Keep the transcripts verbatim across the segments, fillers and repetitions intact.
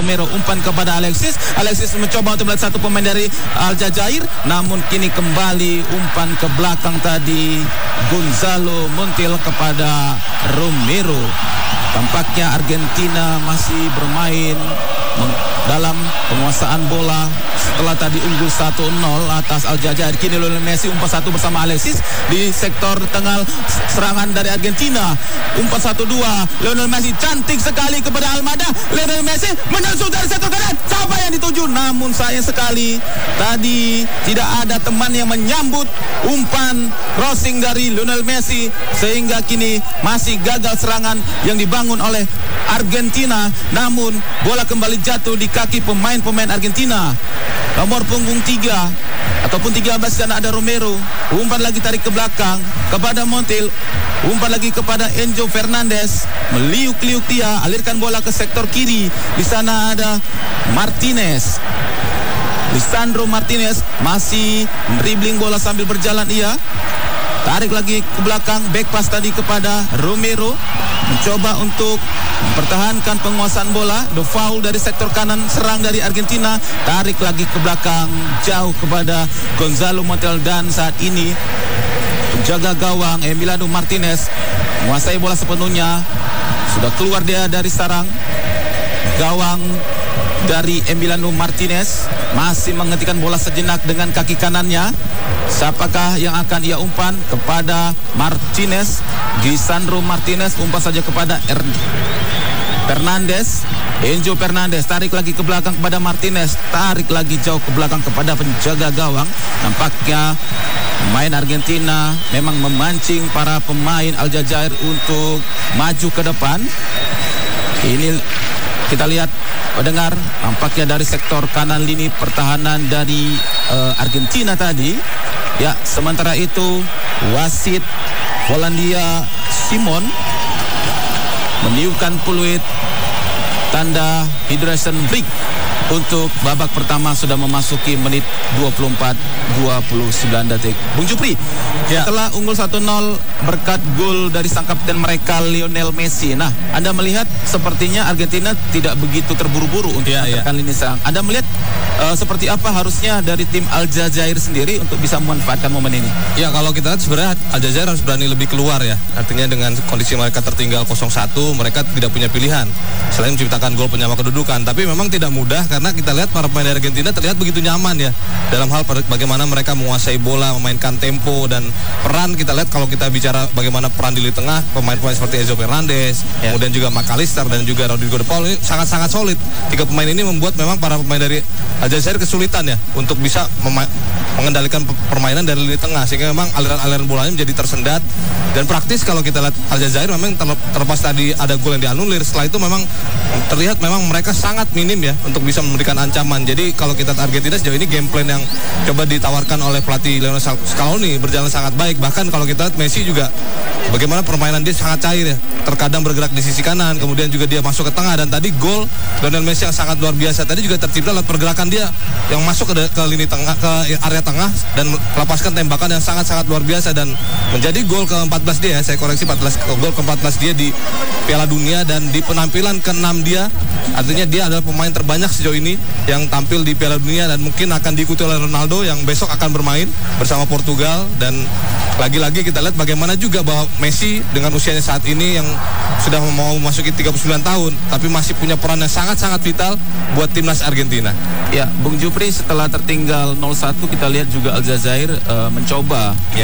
Romero, umpan kepada Alexis. Alexis mencoba untuk melihat satu pemain dari Aljazair, namun kini kembali umpan ke belakang tadi Gonzalo Montiel kepada Romero. Tampaknya Argentina masih bermain dalam penguasaan bola setelah tadi unggul satu nol atas Aljazair. Kini Lionel Messi umpan satu bersama Alexis di sektor tengah serangan dari Argentina. Umpan satu dua, Lionel Messi cantik sekali kepada Almada. Lionel Messi menusuk dari sektor kanan. Siapa yang dituju? Namun sayang sekali tadi tidak ada teman yang menyambut umpan crossing dari Lionel Messi, sehingga kini masih gagal serangan yang dibangun oleh Argentina. Namun bola kembali jatuh di kaki pemain-pemain Argentina. Nomor punggung tiga ataupun tiga belas dan ada Romero. Umpan lagi tarik ke belakang kepada Montiel. Umpan lagi kepada Enzo Fernandez. Meliuk-liuk dia, alirkan bola ke sektor kiri. Di sana ada Martinez. Lisandro Martinez masih dribbling bola sambil berjalan ia. Tarik lagi ke belakang, back pass tadi kepada Romero. Mencoba untuk mempertahankan penguasaan bola. The foul dari sektor kanan, serang dari Argentina. Tarik lagi ke belakang, jauh kepada Gonzalo Montiel. Dan saat ini penjaga gawang Emiliano Martinez menguasai bola sepenuhnya. Sudah keluar dia dari sarang. Gawang dari Emiliano Martinez masih menghentikan bola sejenak dengan kaki kanannya. Siapakah yang akan ia umpan? Kepada Martinez. Lisandro Martinez umpan saja kepada er Fernandez. Enzo Fernandez tarik lagi ke belakang kepada Martinez. Tarik lagi jauh ke belakang kepada penjaga gawang. Nampaknya pemain Argentina memang memancing para pemain Aljazair untuk maju ke depan. Ini kita lihat pendengar, nampaknya dari sektor kanan lini pertahanan dari uh, Argentina tadi. Ya, sementara itu wasit Polandia Simon meniupkan peluit tanda hydration break untuk babak pertama. Sudah memasuki menit dua puluh empat dua puluh sembilan detik. Bung Jupri, ya, setelah unggul satu nol berkat gol dari sang kapten mereka Lionel Messi. Nah, Anda melihat sepertinya Argentina tidak begitu terburu-buru untuk ya, menekan ya. lini serang. Anda melihat uh, seperti apa harusnya dari tim Aljazair sendiri untuk bisa memanfaatkan momen ini? Ya, kalau kita lihat sebenarnya Aljazair harus berani lebih keluar ya. Artinya dengan kondisi mereka tertinggal nol satu, mereka tidak punya pilihan selain menciptakan gol penyama kedudukan. Tapi memang tidak mudah karena kita lihat para pemain Argentina terlihat begitu nyaman ya dalam hal bagaimana mereka menguasai bola, memainkan tempo dan peran. Kita lihat kalau kita bicara bagaimana peran di lini tengah, pemain-pemain seperti Enzo Fernandez, ya, kemudian juga McAllister dan juga Rodrigo De Paul ini sangat-sangat solid. Tiga pemain ini membuat memang para pemain dari Aljazair kesulitan ya untuk bisa mengendalikan permainan dari lini tengah, sehingga memang aliran-aliran bolanya menjadi tersendat dan praktis. Kalau kita lihat Aljazair memang terlepas tadi ada gol yang dianulir, setelah itu memang terlihat memang mereka sangat minim ya untuk bisa memberikan ancaman. Jadi kalau kita Argentina sejauh ini game plan yang coba ditawarkan oleh pelatih Lionel Scaloni berjalan sangat baik. Bahkan kalau kita lihat Messi juga bagaimana permainan dia sangat cair ya, terkadang bergerak di sisi kanan, kemudian juga dia masuk ke tengah, dan tadi gol Lionel Messi yang sangat luar biasa tadi juga tercipta lewat pergerakan dia yang masuk ke, ke lini tengah, ke area tengah dan melepaskan tembakan yang sangat-sangat luar biasa dan menjadi gol ke empat belas dia ya, saya koreksi empat belas, gol ke empat belas dia di Piala Dunia dan di penampilan ke enam dia. Artinya dia adalah pemain terbanyak sejauh ini yang tampil di Piala Dunia dan mungkin akan diikuti oleh Ronaldo yang besok akan bermain bersama Portugal. Dan lagi-lagi kita lihat bagaimana juga bahwa Messi dengan usianya saat ini yang sudah mau memasuki tiga puluh sembilan tahun tapi masih punya peran yang sangat-sangat vital buat timnas Argentina. Ya, Bung Jupri, setelah tertinggal nol satu kita lihat juga Aljazair uh, mencoba ya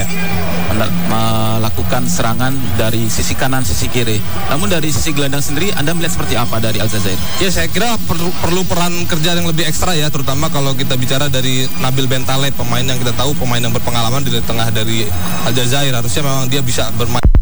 melakukan serangan dari sisi kanan, sisi kiri. Namun dari sisi gelandang sendiri Anda melihat seperti apa dari Aljazair? Ya, saya kira perlu, perlu peran kerja yang lebih ekstra ya, terutama kalau kita bicara dari Nabil Bentaleb, pemain yang kita tahu pemain yang berpengalaman di tengah dari Aljazair. Harusnya memang dia bisa bermain